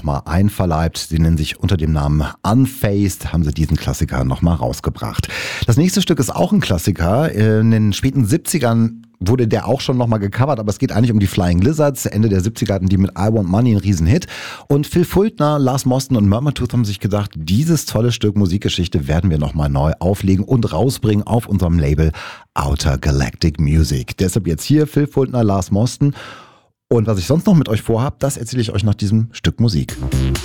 nochmal einverleibt. Sie nennen sich unter dem Namen Unfazed, haben sie diesen Klassiker nochmal rausgebracht. Das nächste Stück ist auch ein Klassiker. In den späten 70ern wurde der auch schon nochmal gecovert, aber es geht eigentlich um die Flying Lizards. Ende der 70er hatten die mit I Want Money einen Riesenhit. Und Phil Fultner, Lars Moston und Murmur-Tooth haben sich gedacht, dieses tolle Stück Musikgeschichte werden wir nochmal neu auflegen und rausbringen auf unserem Label Outer Galactic Music. Deshalb jetzt hier Phil Fultner, Lars Moston. Und was ich sonst noch mit euch vorhabe, das erzähle ich euch nach diesem Stück Musik.